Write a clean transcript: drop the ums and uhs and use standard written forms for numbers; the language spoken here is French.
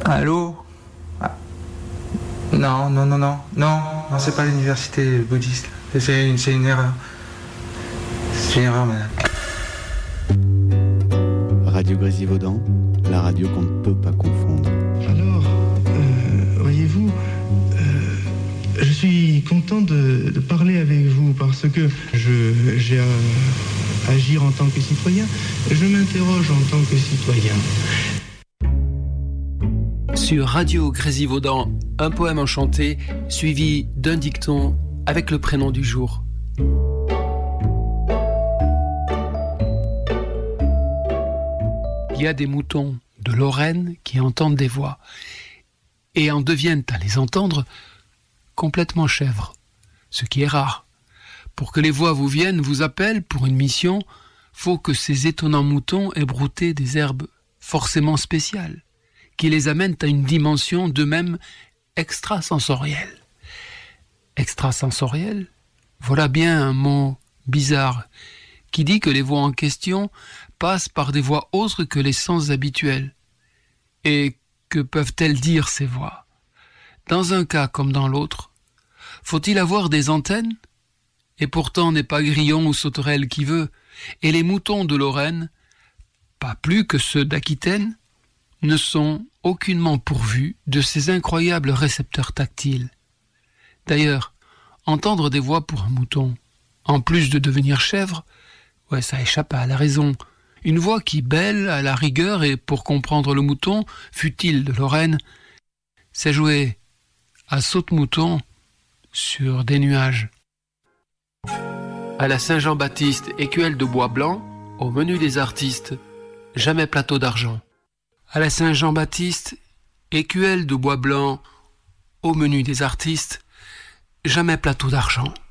Allô? Ah. Non, c'est pas l'université bouddhiste. C'est une erreur. C'est une erreur, madame. Radio Grésivaudan, la radio qu'on ne peut pas confondre. Alors, voyez-vous, je suis content de parler avec vous parce que j'ai à agir en tant que citoyen. Je m'interroge en tant que citoyen. Sur Radio Grésivaudan, un poème enchanté suivi d'un dicton avec le prénom du jour. Il y a des moutons de Lorraine qui entendent des voix et en deviennent à les entendre complètement chèvres, ce qui est rare. Pour que les voix vous viennent, vous appellent pour une mission, faut que ces étonnants moutons aient brouté des herbes forcément spéciales, qui les amènent à une dimension d'eux-mêmes extrasensorielle. Extrasensorielle, voilà bien un mot bizarre qui dit que les voix en question passent par des voies autres que les sens habituels. Et que peuvent-elles dire ces voix? Dans un cas comme dans l'autre, faut-il avoir des antennes? Et pourtant n'est pas grillon ou sauterelle qui veut, et les moutons de Lorraine, pas plus que ceux d'Aquitaine, ne sont aucunement pourvus de ces incroyables récepteurs tactiles. D'ailleurs, entendre des voix pour un mouton, en plus de devenir chèvre, ça échappe à la raison. Une voix qui bêle à la rigueur et pour comprendre le mouton, fût-il de Lorraine, c'est jouer à saute-mouton sur des nuages. À la Saint-Jean-Baptiste, écuelle de bois blanc, au menu des artistes, jamais plateau d'argent. À la Saint-Jean-Baptiste, écuelle de bois blanc, au menu des artistes, jamais plateau d'argent.